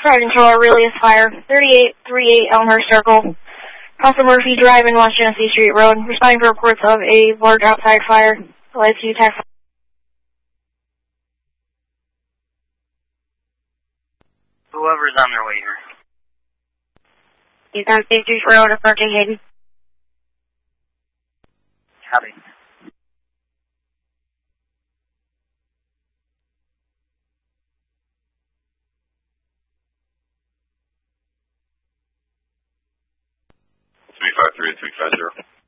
Fire controller, Aurelius Fire, 3838 Elmhurst Circle, Council Murphy Drive in West Genesee Street Road, responding for reports of a large outside fire. Lights to tax. Whoever's on their way here. He's on State Street Road, approaching Hayden. Copy. Three 5 3 3 5 0.